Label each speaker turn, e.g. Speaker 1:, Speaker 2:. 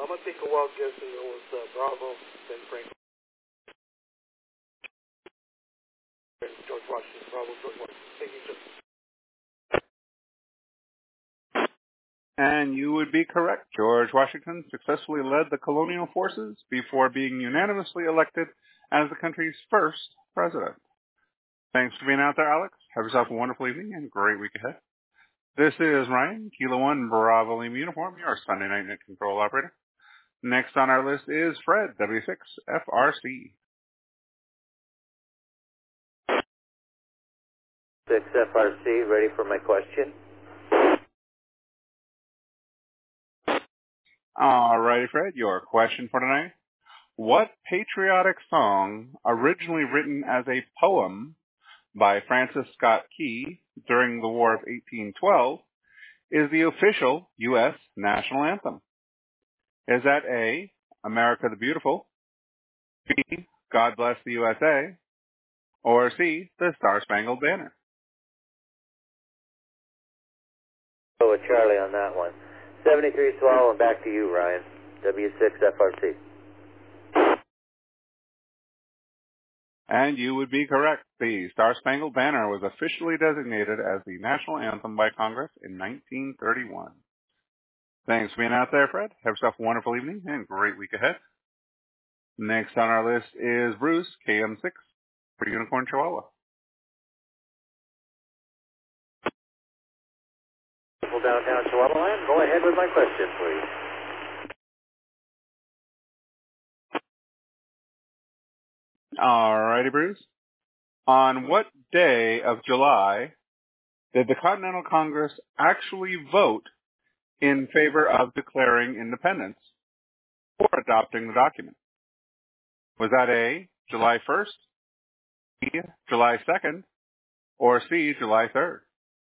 Speaker 1: I'm going to take a wild guess, and it was Bravo, then Franklin, George Washington. Bravo, George Washington. Thank you, sir.
Speaker 2: And you would be correct. George Washington successfully led the colonial forces before being unanimously elected as the country's first president. Thanks for being out there, Alex. Have yourself a wonderful evening and a great week ahead. This is Ryan, Kilo 1 Bravo Lima Uniform, your Sunday night net control operator. Next on our list is Fred, W6FRC.
Speaker 3: 6FRC, ready for my question.
Speaker 2: All righty, Fred, your question for tonight. What patriotic song, originally written as a poem by Francis Scott Key during the War of 1812, is the official U.S. national anthem? Is that A, America the Beautiful, B, God Bless the USA, or C, the Star-Spangled Banner?
Speaker 3: Go with Charlie on that one. 73 Swallow, and back to you, Ryan. W6FRC.
Speaker 2: And you would be correct. The Star-Spangled Banner was officially designated as the national anthem by Congress in 1931. Thanks for being out there, Fred. Have yourself a wonderful evening and great week ahead. Next on our list is Bruce, KM6, for Unicorn Chihuahua.
Speaker 3: Downtown Chihuahua Land. Go ahead with my question, please.
Speaker 2: All righty, Bruce. On what day of July did the Continental Congress actually vote in favor of declaring independence or adopting the document? Was that A, July 1st, B, July 2nd, or C, July 3rd?